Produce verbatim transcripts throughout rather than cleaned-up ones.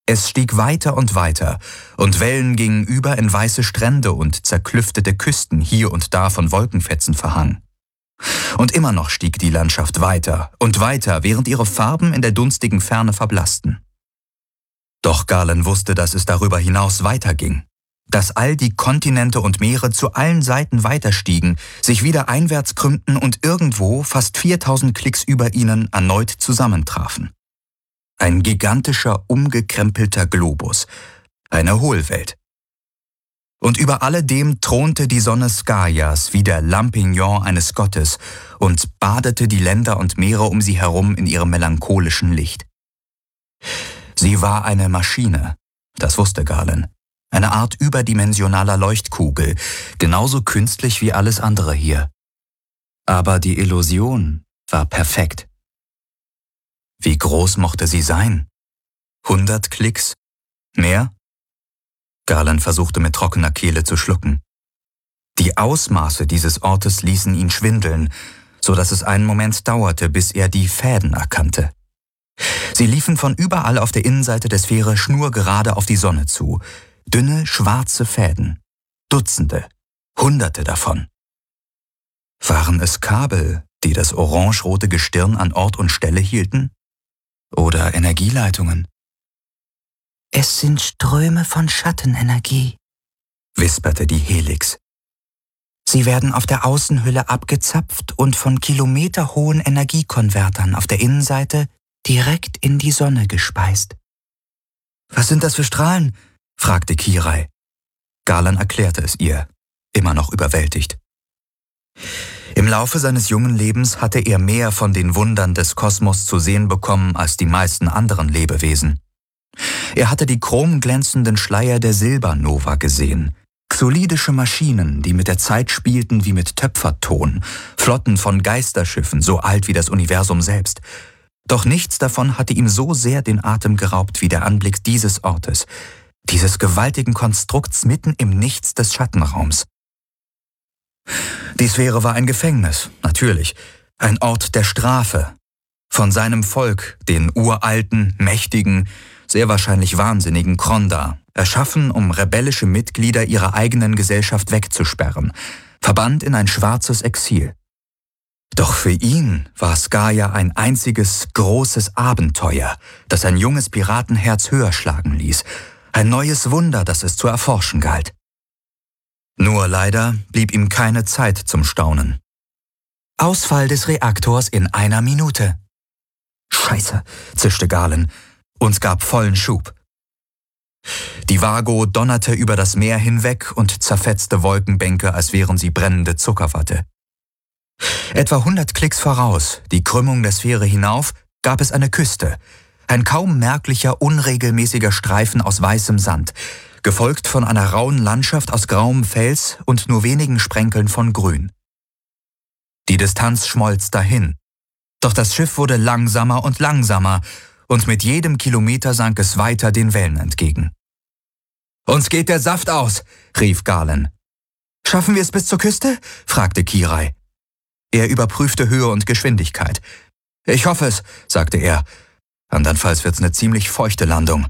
Es stieg weiter und weiter, und Wellen gingen über in weiße Strände und zerklüftete Küsten, hier und da von Wolkenfetzen verhangen. Und immer noch stieg die Landschaft weiter und weiter, während ihre Farben in der dunstigen Ferne verblassten. Doch Galen wusste, dass es darüber hinaus weiterging, dass all die Kontinente und Meere zu allen Seiten weiterstiegen, sich wieder einwärts krümmten und irgendwo, fast viertausend Klicks über ihnen, erneut zusammentrafen. Ein gigantischer, umgekrempelter Globus, eine Hohlwelt. Und über alledem thronte die Sonne Skaias wie der Lampignon eines Gottes und badete die Länder und Meere um sie herum in ihrem melancholischen Licht. Sie war eine Maschine, das wusste Galen, eine Art überdimensionaler Leuchtkugel, genauso künstlich wie alles andere hier. Aber die Illusion war perfekt. Wie groß mochte sie sein? Hundert Klicks? Mehr? Galen versuchte mit trockener Kehle zu schlucken. Die Ausmaße dieses Ortes ließen ihn schwindeln, so dass es einen Moment dauerte, bis er die Fäden erkannte. Sie liefen von überall auf der Innenseite der Sphäre schnurgerade auf die Sonne zu. Dünne, schwarze Fäden. Dutzende, Hunderte davon. Waren es Kabel, die das orangerote Gestirn an Ort und Stelle hielten? Oder Energieleitungen? Es sind Ströme von Schattenenergie, wisperte die Helix. Sie werden auf der Außenhülle abgezapft und von kilometerhohen Energiekonvertern auf der Innenseite direkt in die Sonne gespeist. Was sind das für Strahlen? Fragte Kirai. Galen erklärte es ihr, immer noch überwältigt. Im Laufe seines jungen Lebens hatte er mehr von den Wundern des Kosmos zu sehen bekommen als die meisten anderen Lebewesen. Er hatte die chromglänzenden Schleier der Silbernova gesehen, xolidische Maschinen, die mit der Zeit spielten wie mit Töpferton, Flotten von Geisterschiffen, so alt wie das Universum selbst. Doch nichts davon hatte ihm so sehr den Atem geraubt wie der Anblick dieses Ortes, dieses gewaltigen Konstrukts mitten im Nichts des Schattenraums. Die Sphäre war ein Gefängnis, natürlich, ein Ort der Strafe. Von seinem Volk, den uralten, mächtigen, sehr wahrscheinlich wahnsinnigen Kronda, erschaffen, um rebellische Mitglieder ihrer eigenen Gesellschaft wegzusperren, verbannt in ein schwarzes Exil. Doch für ihn war Skaia ein einziges, großes Abenteuer, das ein junges Piratenherz höher schlagen ließ, ein neues Wunder, das es zu erforschen galt. Nur leider blieb ihm keine Zeit zum Staunen. Ausfall des Reaktors in einer Minute. Scheiße, zischte Galen und gab vollen Schub. Die Vago donnerte über das Meer hinweg und zerfetzte Wolkenbänke, als wären sie brennende Zuckerwatte. Etwa hundert Klicks voraus, die Krümmung der Sphäre hinauf, gab es eine Küste, ein kaum merklicher, unregelmäßiger Streifen aus weißem Sand, gefolgt von einer rauen Landschaft aus grauem Fels und nur wenigen Sprenkeln von Grün. Die Distanz schmolz dahin, doch das Schiff wurde langsamer und langsamer, und mit jedem Kilometer sank es weiter den Wellen entgegen. »Uns geht der Saft aus«, rief Galen. »Schaffen wir es bis zur Küste?« fragte Kirai. Er überprüfte Höhe und Geschwindigkeit. »Ich hoffe es«, sagte er. »Andernfalls wird's eine ziemlich feuchte Landung.«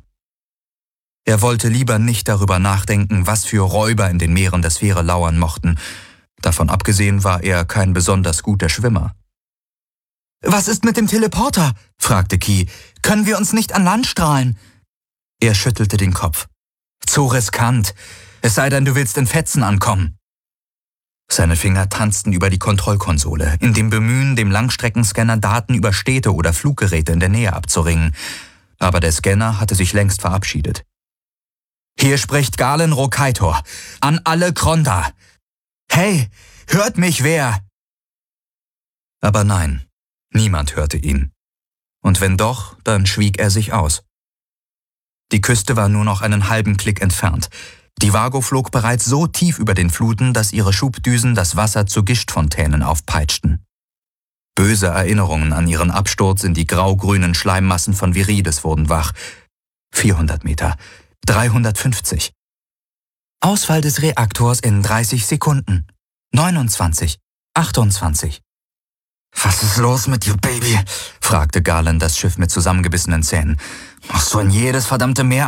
Er wollte lieber nicht darüber nachdenken, was für Räuber in den Meeren der Sphäre lauern mochten. Davon abgesehen war er kein besonders guter Schwimmer. »Was ist mit dem Teleporter?« fragte Ki. »Können wir uns nicht an Land strahlen?« Er schüttelte den Kopf. »Zu riskant. Es sei denn, du willst in Fetzen ankommen.« Seine Finger tanzten über die Kontrollkonsole, in dem Bemühen, dem Langstreckenscanner Daten über Städte oder Fluggeräte in der Nähe abzuringen. Aber der Scanner hatte sich längst verabschiedet. »Hier spricht Galen Rokaitor. An alle Kronda. Hey, hört mich wer?« Aber nein, niemand hörte ihn. Und wenn doch, dann schwieg er sich aus. Die Küste war nur noch einen halben Klick entfernt. Die Vago flog bereits so tief über den Fluten, dass ihre Schubdüsen das Wasser zu Gischtfontänen aufpeitschten. Böse Erinnerungen an ihren Absturz in die grau-grünen Schleimmassen von Virides wurden wach. vierhundert Meter, dreihundertfünfzig. Ausfall des Reaktors in dreißig Sekunden. neunundzwanzig, achtundzwanzig. »Was ist los mit dir, Baby?« fragte Galen das Schiff mit zusammengebissenen Zähnen. »Machst du in jedes verdammte Meer